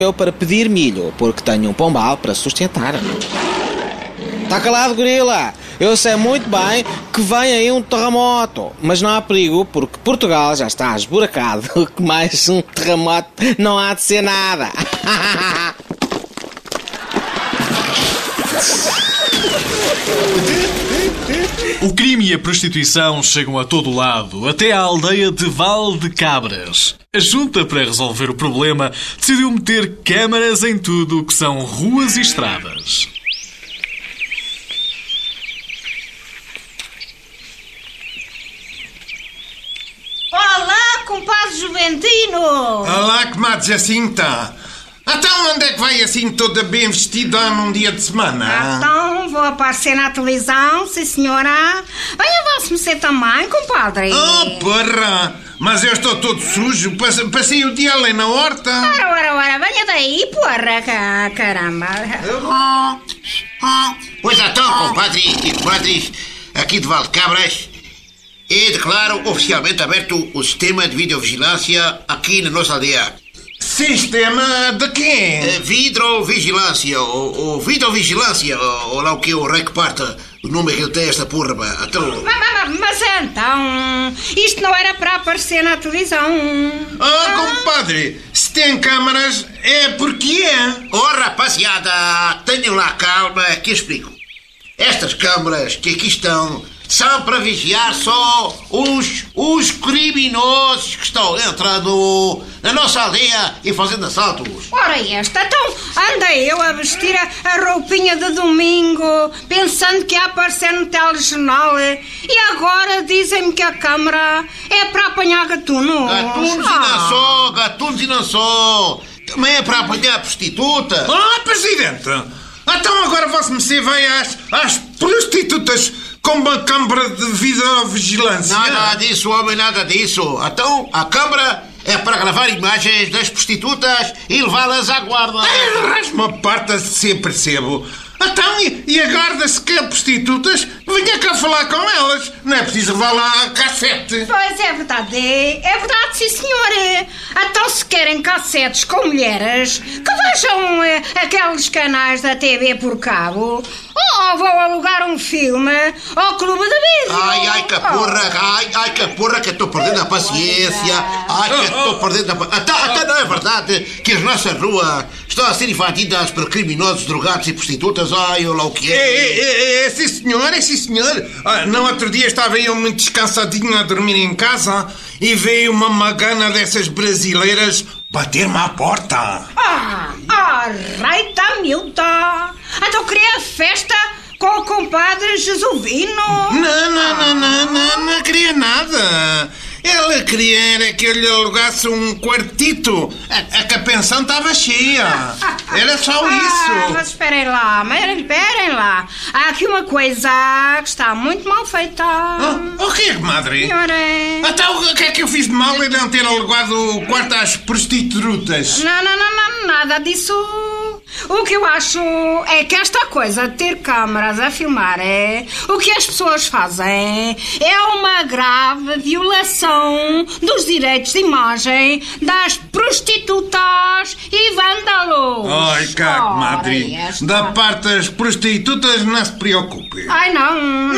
eu para pedir milho, porque tenho um pombal para sustentar. Está calado, gorila? Eu sei muito bem que vem aí um terremoto, mas não há perigo, porque Portugal já está esburacado, que mais um terremoto não há de ser nada. O crime e a prostituição chegam a todo lado, até à aldeia de Val de Cabras. A junta, para resolver o problema, decidiu meter câmaras em tudo o que são ruas e estradas. Olá, compadre Juventino! Olá, comadre Jacinta! Então onde é que vai assim toda bem vestida num dia de semana? Então vou aparecer na televisão, sim senhora. Venha você também, compadre. Oh, porra! Mas eu estou todo sujo, passei o dia ali na horta. Ora, venha daí, porra, caramba. Pois então, compadre e comadres, aqui de Valdecabras, e declaro oficialmente aberto o sistema de videovigilância aqui na nossa aldeia. Sistema de quê? Vidrovigilância, ou videovigilância, ou lá o que é o rei que parta, o nome que ele tem esta porra, então... Mas então, isto não era para aparecer na televisão. Compadre, se tem câmaras é porque é. Oh, rapaziada, tenham lá calma que eu explico. Estas câmaras que aqui estão são para vigiar só os criminosos que estão entrando na nossa aldeia e fazendo assaltos. Ora esta, então anda eu a vestir a roupinha de domingo, pensando que ia aparecer no telejornal, e agora dizem-me que a câmara é para apanhar gatunos. Gatunos e não só. Também é para apanhar prostitutas. Presidente, então agora você vai às prostitutas com uma câmara de videovigilância? Nada disso, homem, nada disso. Então, a câmara é para gravar imagens das prostitutas e levá-las à guarda. Rasma parte se percebo. Então, e aguarda-se que as prostitutas venha cá falar com elas. Não é preciso levar lá a cassete. Pois é verdade, sim senhora. Então se querem cassetes com mulheres, que vejam aqueles canais da TV por cabo, ou vão alugar um filme ao Clube da Vídeo. Ai, que porra, que estou perdendo a paciência. Que estou perdendo a paciência. Até não é verdade que as nossas ruas estão a ser invadidas por criminosos, drogados e prostitutas. Ai, olha lá o que é. Sim senhor. No outro dia estava eu muito descansadinho a dormir em casa e veio uma magana dessas brasileiras bater-me à porta. Reita miúda. Então queria festa com o compadre Jesuíno. Não queria nada. Ela queria era que eu lhe alugasse um quartito. A pensão estava cheia. Era só isso. Mas esperem lá. Há aqui uma coisa que está muito mal feita. O que é, comadre? Senhora. Então, o que é que eu fiz de mal em não ter alugado o quarto às prostitutas? Não, nada disso. O que eu acho é que esta coisa de ter câmaras a filmar o que as pessoas fazem é uma grave violação dos direitos de imagem das prostitutas e vândalos. Ai, cá, comadre, da parte das prostitutas não se preocupe. Ai, não.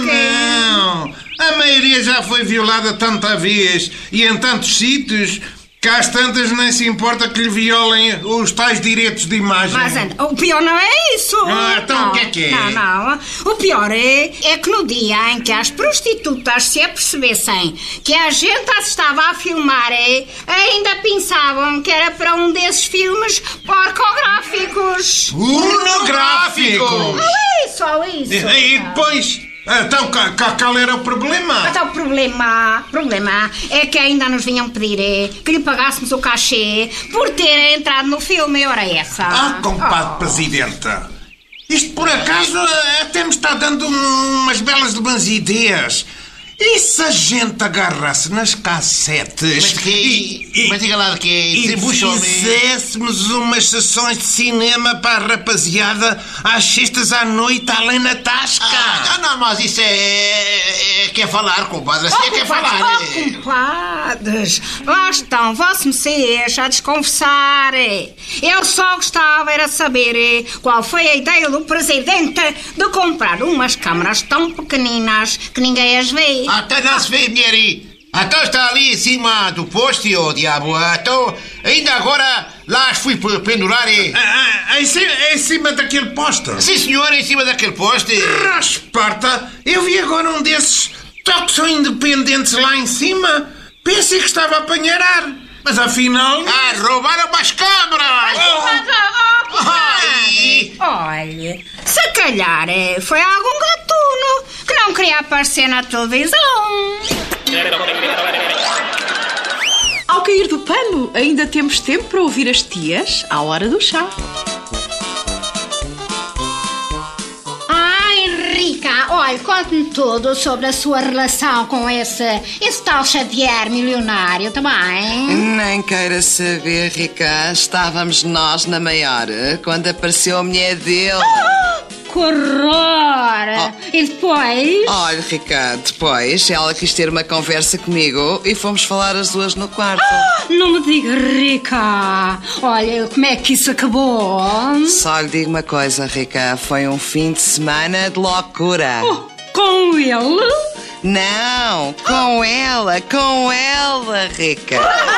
A maioria já foi violada tanta vez e em tantos sítios que às tantas nem se importa que lhe violem os tais direitos de imagem. Mas o pior não é isso. Então o que é? Não. O pior é que no dia em que as prostitutas se apercebessem que a gente as estava a filmar, ainda pensavam que era para um desses filmes pornográficos. Pornográficos? Olha isso. E depois... Então, qual era o problema? Então, o problema é que ainda nos vinham pedir que lhe pagássemos o cachê por ter entrado no filme, ora essa. Compadre Presidenta, isto por acaso até me está dando umas belas ideias. E se a gente agarrasse nas cassetes Mas diga lá de quê? e Desembucha-me. fizéssemos umas sessões de cinema para a rapaziada às sextas à noite, além na tasca? Não, mas isso quer falar, compadre. Assim quer falar. Compadres, lá estão vossos messias a desconversar. Eu só gostava era saber qual foi a ideia do presidente de comprar umas câmaras tão pequeninas que ninguém as vê. Até não se vê, mulher. Então está ali em cima do poste, ô diabo. Então, ainda agora lá as fui pendurar e... Em cima daquele poste. Sim, senhor, em cima daquele poste. Rasparta, eu vi agora um desses toques independentes lá em cima. Pensei que estava a apanhar ar, mas afinal... Roubaram umas câmaras! Ai. Olha, se calhar foi algum gatuno que não queria aparecer na televisão. Ao cair do pano, ainda temos tempo para ouvir as tias à hora do chá. Ai, Rica, olha, conte-me tudo sobre a sua relação com esse tal Xavier milionário, também. Nem queira saber, Rica. Estávamos nós na maior quando apareceu a mulher dele. Que horror! E depois? Olha, Rica, depois ela quis ter uma conversa comigo e fomos falar as duas no quarto. Não me diga, Rica. Olha, como é que isso acabou? Só lhe digo uma coisa, Rica. Foi um fim de semana de loucura. Com ele? Não, com ela, Rica.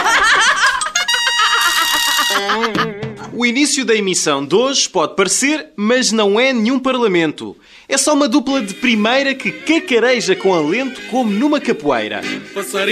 O início da emissão de hoje pode parecer, mas não é nenhum parlamento. É só uma dupla de primeira que cacareja com alento como numa capoeira.